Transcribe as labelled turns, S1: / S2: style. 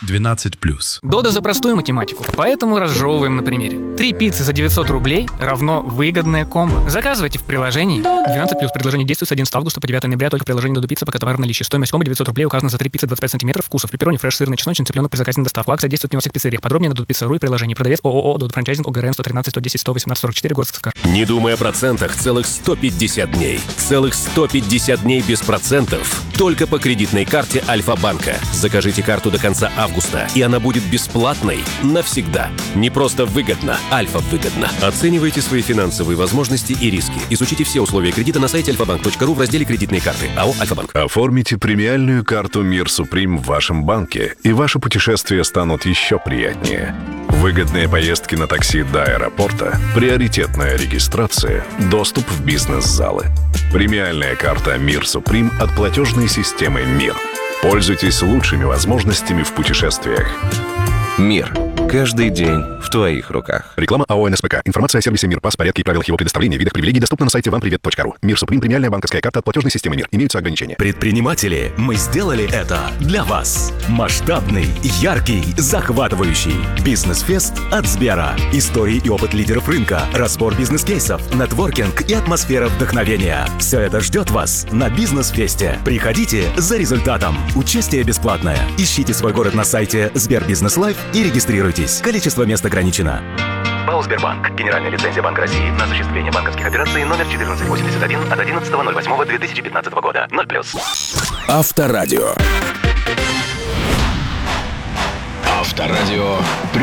S1: 12+.
S2: Дода за простую математику, поэтому разжевываем на примере. 3 пиццы за 900 рублей равно выгодное комбо. Заказывайте в приложении 12+. Предложение действует с 11 августа по 9 ноября только в приложении Dodo Pizza, пока товар в наличии. Стоимость комбо 900 рублей указана за 3 пиццы 25 сантиметров вкусов. Пепперони, фреш, сырный, чесночный, цыпленок при заказе на доставку. Акция действует не во всех пиццериях. Подробнее на dodopizza.ru и приложении. Продавец ООО Dodo Франчайзинг ОГРН 113 110 118 44, город Сыскар.
S3: Не думай о процентах целых 150 дней. Целых 150 дней без процентов. Только по кредитной карте Альфа-банка. Закажите карту до конца августа, и она будет бесплатной навсегда. Не просто выгодно, Альфа-выгодно. Оценивайте свои финансовые возможности и риски. Изучите все условия кредита на сайте alfabank.ru в разделе «Кредитные карты». АО «Альфа-банк».
S4: Оформите премиальную карту «Мир Суприм» в вашем банке, и ваши путешествия станут еще приятнее. Выгодные поездки на такси до аэропорта, приоритетная регистрация, доступ в бизнес-залы. Премиальная карта «Мир Суприм» от платежной системы «Мир». Пользуйтесь лучшими возможностями в путешествиях.
S5: Мир. Каждый день в твоих руках.
S4: Реклама АО НСПК. Информация о сервисе «Мир», порядке и правилах его предоставления, видах привилегий доступна на сайте вампривет.ру. «Мир Суприм» — премиальная банковская карта от платежной системы «Мир». Имеются ограничения.
S6: Предприниматели, мы сделали это для вас. Масштабный, яркий, захватывающий бизнес-фест от Сбера. Истории и опыт лидеров рынка, разбор бизнес-кейсов, нетворкинг и атмосфера вдохновения. Все это ждет вас на бизнес-фесте. Приходите за результатом. Участие бесплатное. Ищите свой город на сайте Сбербизнес Лайф и регистрируйтесь. Количество мест ограничено. ПАО «Сбербанк». Генеральная лицензия Банка России на осуществление банковских операций номер 1481 от 11.08.2015 года. 0+.
S7: Авторадио. Авторадио.